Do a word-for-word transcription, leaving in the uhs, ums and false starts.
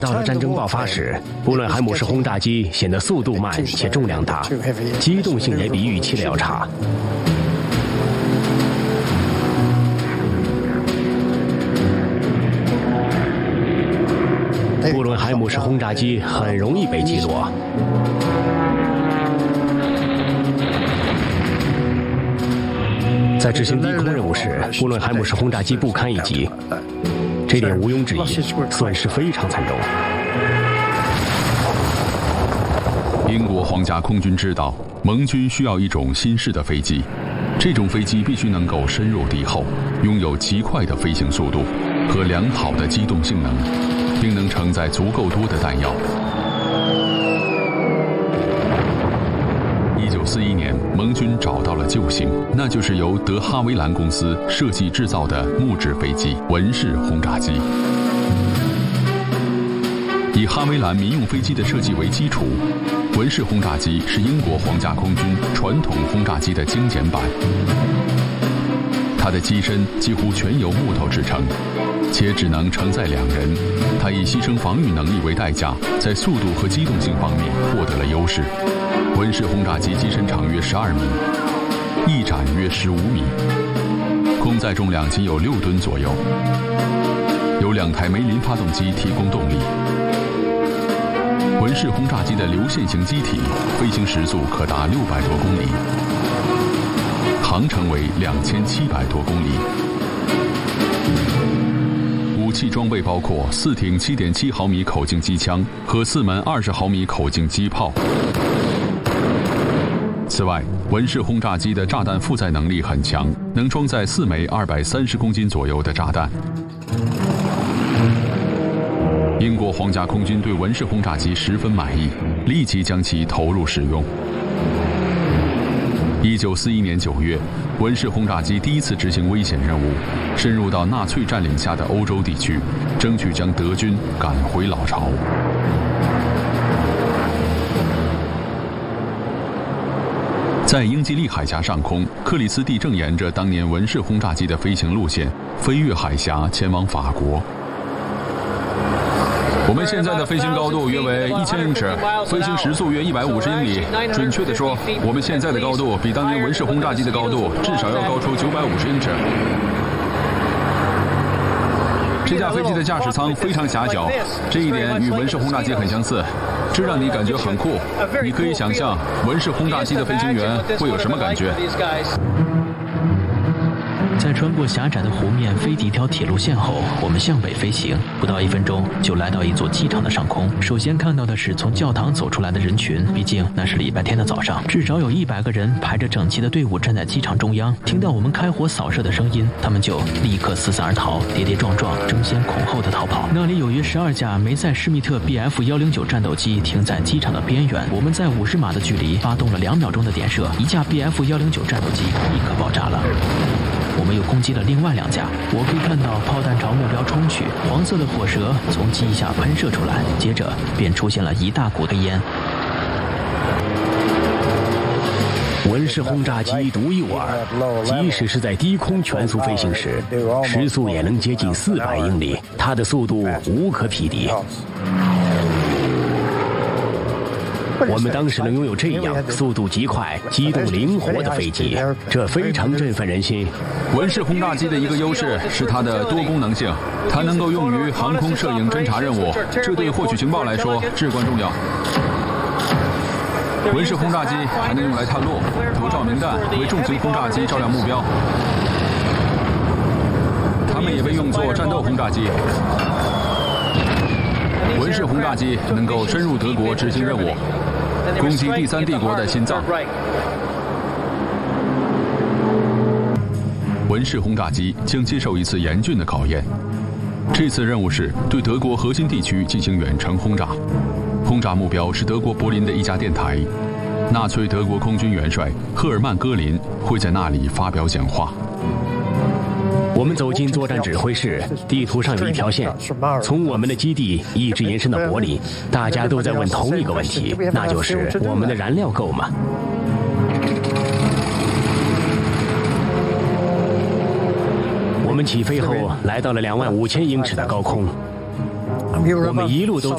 到了战争爆发时，布伦海姆式轰炸机显得速度慢且重量大，机动性也比预期的要差。布伦海姆式轰炸机很容易被击落。在执行低空任务时，布伦海姆式轰炸机不堪一击，这点毋庸置疑，损失非常惨重。 英国皇家空军知道，盟军需要一种新式的飞机，这种飞机必须能够深入敌后，拥有极快的飞行速度和良好的机动性能，并能承载足够多的弹药。一九四一年，盟军找到了救星，那就是由德哈维兰公司设计制造的木质飞机文式轰炸机。以哈维兰民用飞机的设计为基础，文式轰炸机是英国皇家空军传统轰炸机的精简版。它的机身几乎全由木头制成，且只能承载两人。它以牺牲防御能力为代价，在速度和机动性方面获得了优势。文式轰炸机机身长约十二米，翼展约十五米，空载重量仅有六吨左右，有两台梅林发动机提供动力。文式轰炸机的流线型机体飞行时速可达六百多公里，航程为两千七百多公里。武器装备包括四挺七点七毫米口径机枪和四门二十毫米口径机炮。此外，文式轰炸机的炸弹负载能力很强，能装载四枚二百三十公斤左右的炸弹。英国皇家空军对文式轰炸机十分满意，立即将其投入使用。一九四一年九月，文式轰炸机第一次执行危险任务，深入到纳粹占领下的欧洲地区，争取将德军赶回老巢。在英吉利海峡上空，克里斯蒂正沿着当年文式轰炸机的飞行路线，飞越海峡前往法国。我们现在的飞行高度约为一千英尺，飞行时速约一百五十英里。准确地说，我们现在的高度比当年文式轰炸机的高度至少要高出九百五十英尺。这架飞机的驾驶舱非常狭小，这一点与文式轰炸机很相似，这让你感觉很酷。你可以想象文式轰炸机的飞行员会有什么感觉。 在穿过狭窄的湖面飞抵一条铁路线后，我们向北飞行，不到一分钟就来到一座机场的上空。首先看到的是从教堂走出来的人群，毕竟那是礼拜天的早上，至少有一百个人排着整齐的队伍站在机场中央。听到我们开火扫射的声音，他们就立刻四散而逃，跌跌撞撞，争先恐后的逃跑。那里有约十二架梅塞施密特 B F 一零九战斗机停在机场的边缘，我们在五十码的距离发动了两秒钟的点射，一架 B F 一零九战斗机立刻爆炸了。我们又攻击了另外两架，我可以看到炮弹朝目标冲去，黄色的火舌从机下喷射出来，接着便出现了一大股黑烟。 文式轰炸机独一无二，即使是在低空全速飞行时，时速也能接近四百英里，它的速度无可匹敌。我们当时能拥有这样速度极快、机动灵活的飞机，这非常振奋人心。 文式轰炸机的一个优势是它的多功能性，它能够用于航空摄影侦察任务，这对获取情报来说至关重要。文式轰炸机还能用来探路、投照明弹，为重型轰炸机照亮目标。它们也被用作战斗轰炸机。文式轰炸机能够深入德国执行任务，攻击第三帝国的心脏。文式轰炸机将接受一次严峻的考验，这次任务是对德国核心地区进行远程轰炸，轰炸目标是德国柏林的一家电台。纳粹德国空军元帅赫尔曼·戈林会在那里发表讲话。 我们走进作战指挥室，地图上有一条线，从我们的基地一直延伸到柏林。大家都在问同一个问题，那就是我们的燃料够吗？我们起飞后来到了两万五千英尺的高空，我们一路都